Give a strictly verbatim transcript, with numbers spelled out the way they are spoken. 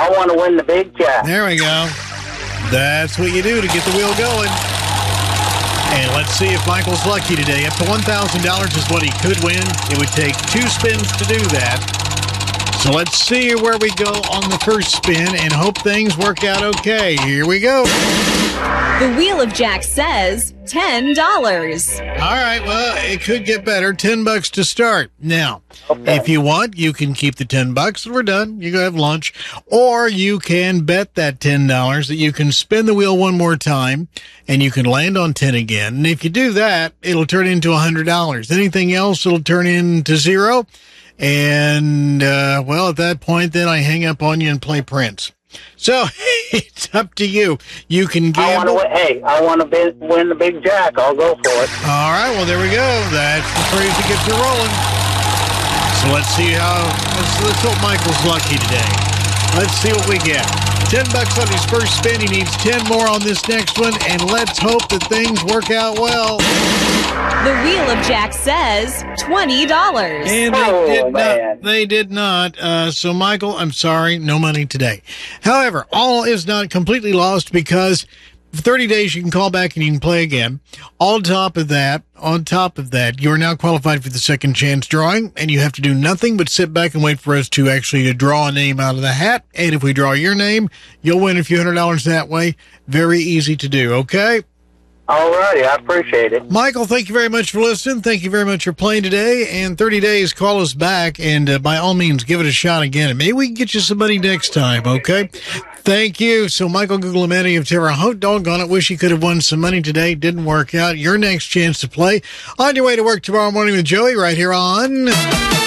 I want to win the big jack. There we go. That's what you do to get the wheel going. And let's see if Michael's lucky today. Up to one thousand dollars is what he could win. It would take two spins to do that. So let's see where we go on the first spin and hope things work out okay. Here we go. The Wheel of Jack says ten dollars. All right, well, it could get better. ten bucks to start. Now, Okay. if you want, you can keep the ten bucks and we're done. You go have lunch. Or you can bet that ten dollars that you can spin the wheel one more time and you can land on ten again. And if you do that, it'll turn into one hundred dollars. Anything else, it'll turn into zero. And, uh, well, at that point, then I hang up on you and play Prince. So it's up to you. You can I want to gamble. win. Hey, I want to win the big jack. I'll go for it. All right, well, there we go. That's the phrase that gets you rolling. So let's see how, let's, let's hope Michael's lucky today. Let's see what we get. ten bucks on his first spin. He needs ten more on this next one, and let's hope that things work out well. The Wheel of Jack says twenty dollars. And they Oh, did man. not. They did not. Uh, so, Michael, I'm sorry, no money today. However, all is not completely lost because for thirty days you can call back and you can play again. On top of that, on top of that, you are now qualified for the second chance drawing, and you have to do nothing but sit back and wait for us to actually to draw a name out of the hat. And if we draw your name, you'll win a few hundred dollars that way. Very easy to do. Okay. All righty, I appreciate it. Michael, thank you very much for listening. Thank you very much for playing today. And thirty days, call us back. And uh, by all means, give it a shot again. And maybe we can get you some money next time, okay? Thank you. So, Michael Guglielmetti of Terre Haute, doggone it. Wish you could have won some money today. Didn't work out. Your next chance to play on your way to work tomorrow morning with Joey right here on